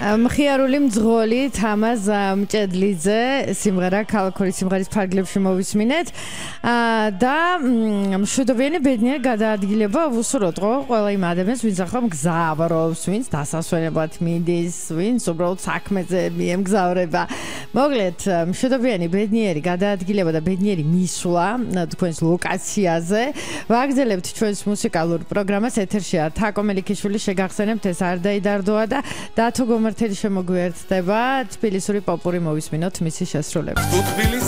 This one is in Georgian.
მხიარული მძღოლი თამაზ მჭედლიძე სიმღერა ქალაქური სიმღერის ფარგლებში მოვისმინეთ და მშვიდობიანი ბედნიერი გადაადგილება ვუსურვოთ ყველა იმ ადამიანს ვინც ახლა მგზავრობს, ვინც დასასვენებლად მიდის, ვინც უბრალოდ საქმეზე მიემგზავრება. მოკლედ მშვიდობიანი ბედნიერი გადაადგილება და ბედნიერი მისვლა თქვენს ლოკაციაზე. ვაგრძელებთ ჩვენს მუსიკალურ პროგრამას. ეთერშია თაკო მელიქიშვილი, შეგახსენებთ ეს არ დაიდარდოა და დათო გომართელი შემოგვიერთდება. თბილისური პოპური მოვისმინოთ მისი შესრულებით.